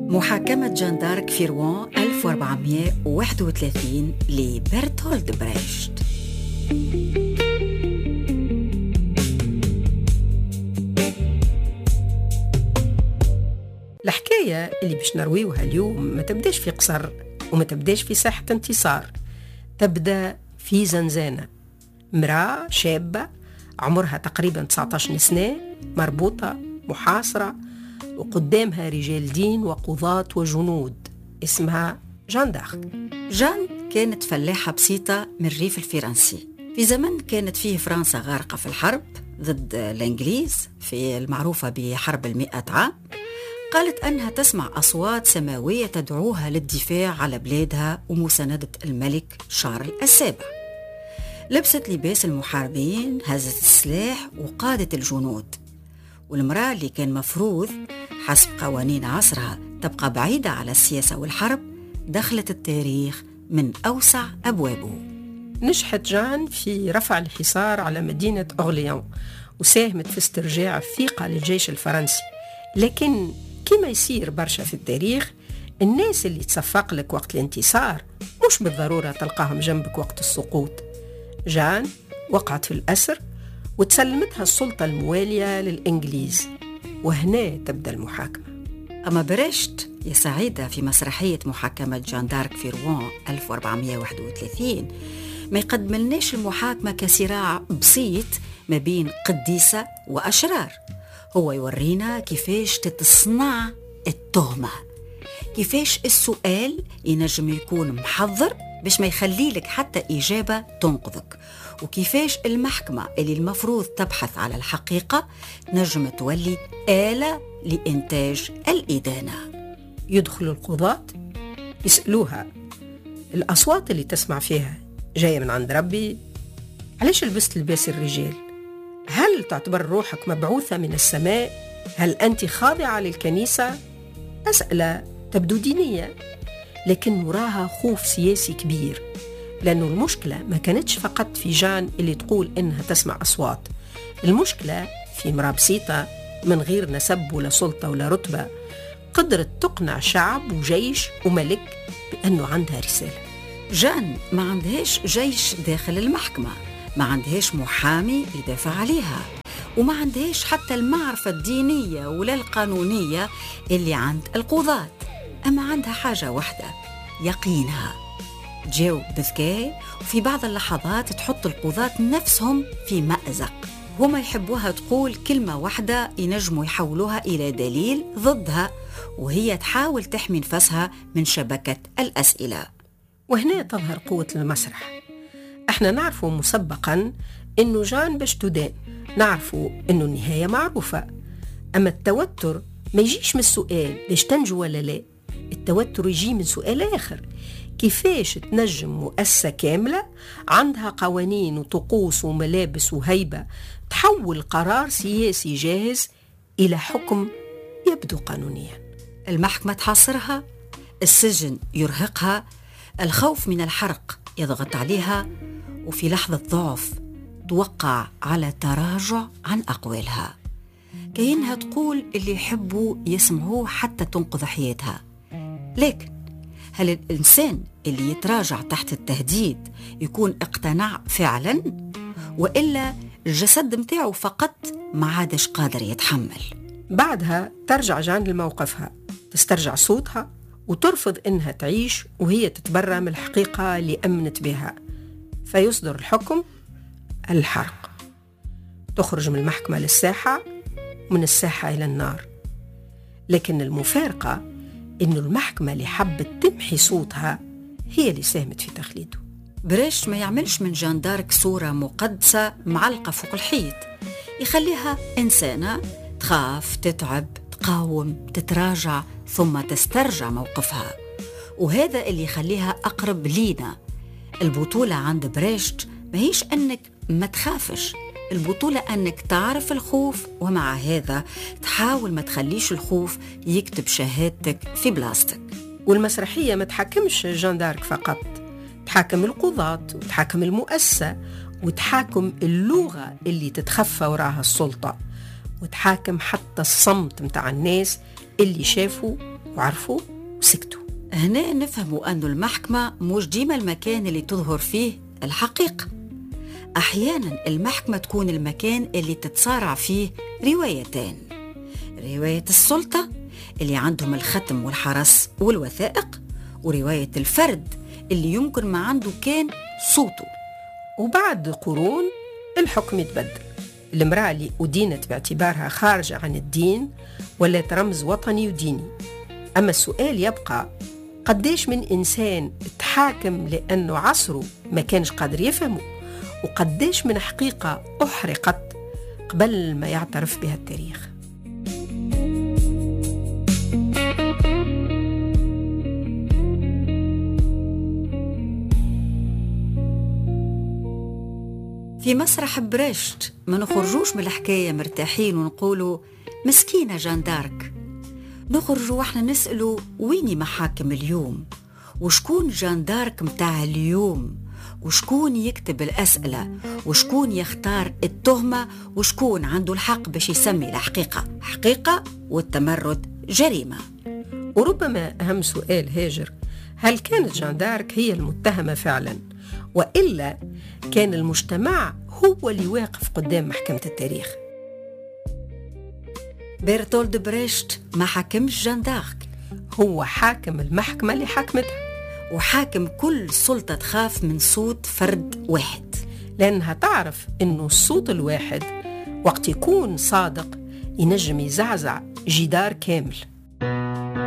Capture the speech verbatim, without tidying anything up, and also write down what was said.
محاكمة جان دارك في روان ألف وأربعمائة وواحد وثلاثين لبرتولد بريشت. الحكاية اللي باش نرويوها اليوم ما تبداش في قصر وما تبداش في ساحة انتصار، تبدأ في زنزانة. امرأة شابة عمرها تقريبا تسعة عشر سنة، مربوطة محاصرة، وقدامها رجال دين وقضاة وجنود، اسمها جان دارك. جان كانت فلاحة بسيطة من الريف الفرنسي في زمن كانت فيه فرنسا غارقة في الحرب ضد الإنجليز في المعروفة بحرب المئة عام. قالت أنها تسمع أصوات سماوية تدعوها للدفاع على بلادها ومساندة الملك شارل السابع. لبست لباس المحاربين، هزت السلاح وقادت الجنود. والمرأة اللي كان مفروض حسب قوانين عصرها تبقى بعيدة على السياسة والحرب دخلت التاريخ من أوسع أبوابه. نجحت جان في رفع الحصار على مدينة أورليان وساهمت في استرجاع الثقة للجيش الفرنسي. لكن كما يصير برشا في التاريخ، الناس اللي تصفق لك وقت الانتصار مش بالضرورة تلقاهم جنبك وقت السقوط. جان وقعت في الأسر وتسلمتها السلطة الموالية للإنجليز، وهنا تبدأ المحاكمة. أما بريشت يا سعيدة في مسرحية محاكمة جان دارك في روان ألف وأربعمائة وواحد وثلاثين ما يقدم لناش المحاكمة كصراع بسيط ما بين قديسة وأشرار. هو يورينا كيفاش تتصنع التهمة، كيفاش السؤال ينجم يكون محضر باش ما يخلي لك حتى إجابة تنقذك، وكيفاش المحكمة اللي المفروض تبحث على الحقيقة نجم تولي آلة لإنتاج الإدانة. يدخل القضاة يسألوها: الأصوات اللي تسمع فيها جاية من عند ربي؟ علاش لبست لباس الرجال؟ هل تعتبر روحك مبعوثة من السماء؟ هل أنت خاضعة للكنيسة؟ أسئلة تبدو دينية، لكن وراها خوف سياسي كبير، لأنه المشكلة ما كانتش فقط في جان اللي تقول إنها تسمع أصوات. المشكلة في امرأة بسيطة من غير نسب ولا سلطة ولا رتبة قدرت تقنع شعب وجيش وملك بأنه عندها رسالة. جان ما عندهاش جيش داخل المحكمة، ما عندهاش محامي يدافع عليها، وما عندهاش حتى المعرفة الدينية ولا القانونية اللي عند القضاة. أما عندها حاجة واحدة، يقينها. تجاوب بذكاء، وفي بعض اللحظات تحط القضاة نفسهم في مأزق. هما يحبوها تقول كلمة واحدة ينجموا يحولوها إلى دليل ضدها، وهي تحاول تحمي نفسها من شبكة الأسئلة. وهنا تظهر قوة المسرح. احنا نعرفوا مسبقا انه جان باش تدان، نعرفوا انه النهاية معروفة. اما التوتر ما يجيش من السؤال باش تنجو ولا لا، التوتر يجي من سؤال آخر: كيفاش تنجم مؤسسة كاملة عندها قوانين وطقوس وملابس وهيبة تحول قرار سياسي جاهز إلى حكم يبدو قانونيا؟ المحكمة تحاصرها، السجن يرهقها، الخوف من الحرق يضغط عليها، وفي لحظة ضعف توقع على تراجع عن أقوالها، كأنها تقول اللي يحبوا يسمعوه حتى تنقذ حياتها. لكن هل الإنسان اللي يتراجع تحت التهديد يكون اقتنع فعلا، وإلا الجسد متاعه فقط ما عادش قادر يتحمل؟ بعدها ترجع جان لموقفها، تسترجع صوتها وترفض إنها تعيش وهي تتبرى من الحقيقة اللي أمنت بها. فيصدر الحكم: الحرق. تخرج من المحكمة للساحة، من الساحة إلى النار. لكن المفارقة إنه المحكمة اللي حبت تمحي صوتها هي اللي ساهمت في تخليده. بريشت ما يعملش من جان دارك صورة مقدسة معلقة فوق الحيط، يخليها إنسانة تخاف، تتعب، تقاوم، تتراجع، ثم تسترجع موقفها. وهذا اللي يخليها أقرب لينا. البطولة عند بريشت ما هيش أنك ما تخافش، البطولة أنك تعرف الخوف، ومع هذا تحاول ما تخليش الخوف يكتب شهادتك في بلاستيك. والمسرحية ما تحكمش جان دارك فقط، تحاكم القضاة وتحاكم المؤسسة وتحاكم اللغة اللي تتخفى وراها السلطة، وتحاكم حتى الصمت متاع الناس اللي شافوا وعرفوا وسكتوا. هنا نفهموا أن المحكمة مش ديما المكان اللي تظهر فيه الحقيقة. أحيانا المحكمة تكون المكان اللي تتصارع فيه روايتين: رواية السلطة اللي عندهم الختم والحرس والوثائق، ورواية الفرد اللي يمكن ما عنده كان صوته. وبعد قرون الحكم يتبدل. المرأة اللي أدينت باعتبارها خارجة عن الدين ولات رمز وطني وديني. أما السؤال يبقى: قديش من إنسان تحاكم لأنه عصره ما كانش قادر يفهمه، وقديش من حقيقة أحرقت قبل ما يعترف بها التاريخ. في مسرح بريشت ما نخرجوش من الحكاية مرتاحين ونقولوا مسكينة جان دارك. نخرجوا واحنا نسألوا ويني محاكم اليوم، وشكون جان دارك متاع اليوم، وشكون يكتب الأسئلة، وشكون يختار التهمة، وشكون عنده الحق باش يسمي الحقيقة حقيقة والتمرد جريمة. وربما أهم سؤال هاجر: هل كانت جان دارك هي المتهمة فعلا، وإلا كان المجتمع هو اللي واقف قدام محكمة التاريخ؟ بيرتولد بريشت ما حكمش جان دارك، هو حاكم المحكمة اللي حاكمتها، وحاكم كل سلطة تخاف من صوت فرد واحد، لأنها تعرف إنه الصوت الواحد وقت يكون صادق ينجم يزعزع جدار كامل.